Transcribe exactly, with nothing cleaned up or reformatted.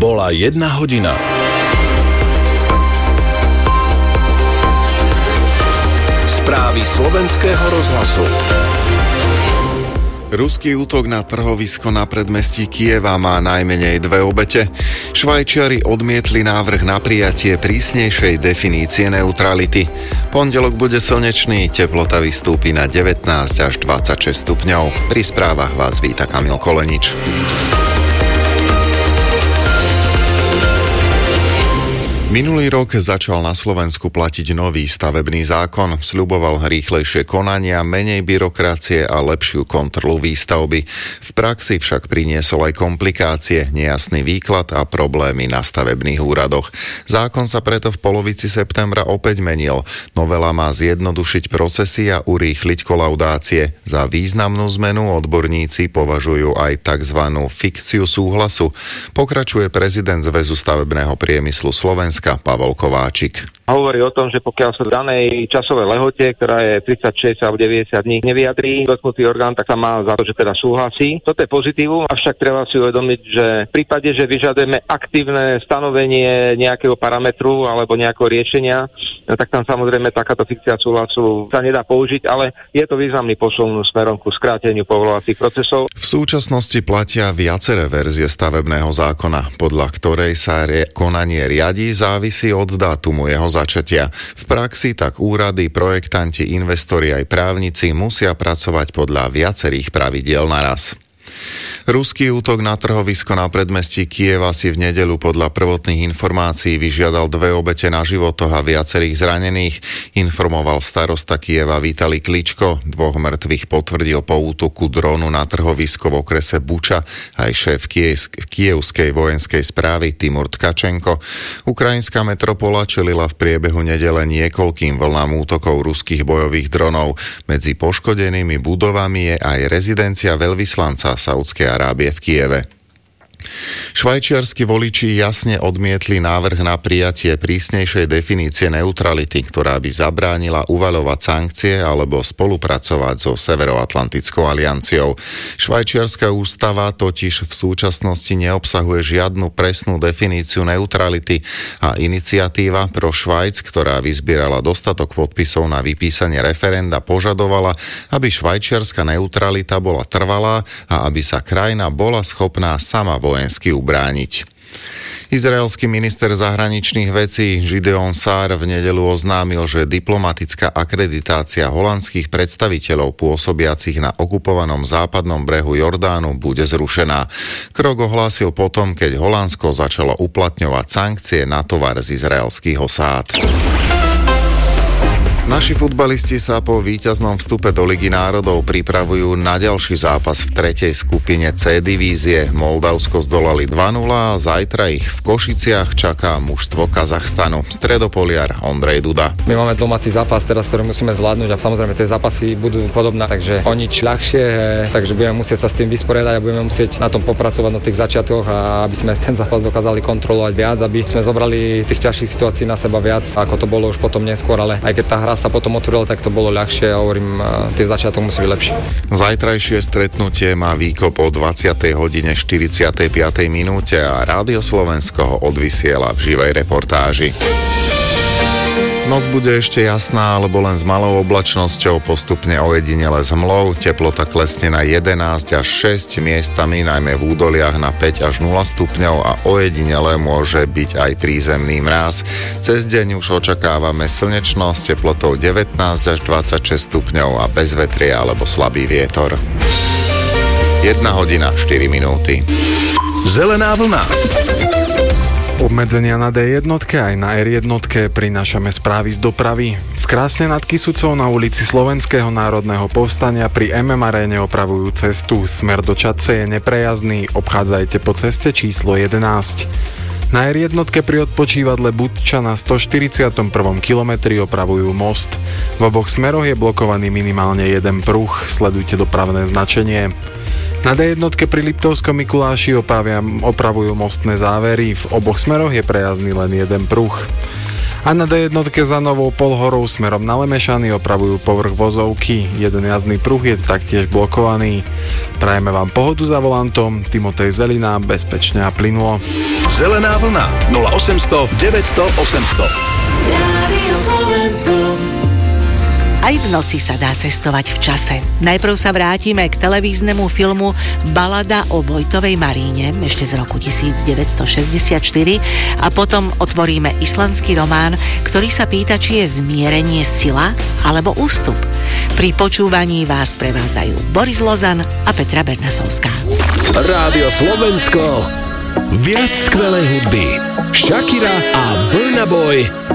Bola jedna hodina. Správy slovenského rozhlasu. Ruský útok na trhovisko na predmestí Kyjeva má najmenej dve obete. Švajčiari odmietli návrh na prijatie prísnejšej definície neutrality. Pondelok bude slnečný, teplota vystúpi na devätnásť až dvadsaťšesť stupňov. Pri správach vás víta Kamil Kolenič. Minulý rok začal na Slovensku platiť nový stavebný zákon. Sľuboval rýchlejšie konania, menej byrokracie a lepšiu kontrolu výstavby. V praxi však priniesol aj komplikácie, nejasný výklad a problémy na stavebných úradoch. Zákon sa preto v polovici septembra opäť menil. Novela má zjednodušiť procesy a urýchliť kolaudácie. Za významnú zmenu odborníci považujú aj tzv. Fikciu súhlasu. Pokračuje prezident Zväzu stavebného priemyslu Slovenska Pavol Kováčik. Hovorí o tom, že pokiaľ sa v danej časovej lehote, ktorá je tridsaťšesť alebo deväťdesiat dní, nevyjadrí dotknutý orgán, tak sa má za to, že teda súhlasí. Toto je pozitívum, avšak treba si uvedomiť, že v prípade, že vyžadujeme aktívne stanovenie nejakého parametru alebo nejakého riešenia, tak tam samozrejme takáto fikcia súhlasu sa nedá použiť, ale je to významný posun smerom ku skráteniu povoľovacích procesov. V súčasnosti platia viaceré verzie stavebného zákona, podľa ktorej sa rie- konanie riadí, závisí od dátumu jeho začatia. V praxi tak úrady, projektanti, investori aj právnici musia pracovať podľa viacerých pravidiel naraz. Ruský útok na trhovisko na predmestí Kyjeva si v nedeľu podľa prvotných informácií vyžiadal dve obete na životoch a viacerých zranených, informoval starosta Kyjeva Vitali Kličko. Dvoch mŕtvych potvrdil po útoku drónu na trhovisko v okrese Buča aj šéf Kyjevskej vojenskej správy Timur Tkačenko. Ukrajinská metropola čelila v priebehu nedele niekoľkým vlnám útokov ruských bojových dronov. Medzi poškodenými budovami je aj rezidencia veľvyslanca Saúdskej Arábie v Kyjeve. Švajčiarski voliči jasne odmietli návrh na prijatie prísnejšej definície neutrality, ktorá by zabránila uvaľovať sankcie alebo spolupracovať so Severoatlantickou alianciou. Švajčiarska ústava totiž v súčasnosti neobsahuje žiadnu presnú definíciu neutrality a iniciatíva Pro Švajc, ktorá vyzbierala dostatok podpisov na vypísanie referenda, požadovala, aby švajčiarska neutralita bola trvalá a aby sa krajina bola schopná sama vojensky ubrániť. Izraelský minister zahraničných vecí Gideon Sár v nedeľu oznámil, že diplomatická akreditácia holandských predstaviteľov pôsobiacich na okupovanom západnom brehu Jordánu bude zrušená. Krok ohlásil potom, keď Holandsko začalo uplatňovať sankcie na tovar z izraelských osád. Naši futbalisti sa po víťaznom vstupe do Ligy národov pripravujú na ďalší zápas v tretej skupine C divízie. Moldavsko zdolali dva nula a zajtra ich v Košiciach čaká mužstvo Kazachstanu. Stredopoliar Ondrej Duda. My máme domáci zápas teraz, ktorý musíme zvládnuť a samozrejme tie zápasy budú podobné, takže o nič ľahšie, takže budeme musieť sa s tým vysporiadať a budeme musieť na tom popracovať na tých začiatkoch a aby sme ten zápas dokázali kontrolovať viac, aby sme zobrali tých ťažších situácií na seba viac, ako to bolo už potom neskôr, ale aj keď tá hra sa potom otvorila, tak to bolo ľahšie a hovorím, tie začiatok musí byť lepšie. Zajtrajšie stretnutie má výkop o dvadsiatej hodine štyridsiatej piatej minúte a Rádio Slovensko ho odvysiela v živej reportáži. Noc bude ešte jasná, alebo len s malou oblačnosťou, postupne ojedinele s hmlou. Teplota klesne na jedenásť až šesť, miestami najmä v údoliach na päť až nula stupňov a ojedinele môže byť aj prízemný mráz. Cez deň už očakávame slnečnosť teplotou devätnásť až dvadsaťšesť stupňov a bez vetria alebo slabý vietor. jedna hodina štyri minúty. Zelená vlna. Obmedzenia na dé jednotke aj na er jednotke prinášame správy z dopravy. V Krásne nad Kysucou na ulici Slovenského národného povstania pri em em aréne opravujú cestu. Smer do Čadce je neprejazdný, obchádzajte po ceste číslo jedenásť. Na er jednotke pri odpočívadle Budča na stoštyridsiatom prvom kilometri opravujú most. V oboch smeroch je blokovaný minimálne jeden pruh, sledujte dopravné značenie. Na dé jednotke pri Liptovskom Mikuláši opravia, opravujú mostné závery, v oboch smeroch je prejazdný len jeden pruh. A na dé jednotke za Novou Polhorou smerom na Lemešany opravujú povrch vozovky. Jeden jazdný pruh je taktiež blokovaný. Prajeme vám pohodu za volantom. Timotej Zelina, bezpečne a plynulo. Zelená vlna nula osemsto deväťsto osemsto. Aj v noci sa dá cestovať v čase. Najprv sa vrátime k televíznemu filmu Balada o Vojtovej Maríne ešte z roku devätnásťstošesťdesiatštyri a potom otvoríme islandský román, ktorý sa pýta, či je zmierenie sila alebo ústup. Pri počúvaní vás prevádzajú Boris Lozan a Petra Bernasovská. Rádio Slovensko. Viac skvelej hudby. Shakira a Burna Boy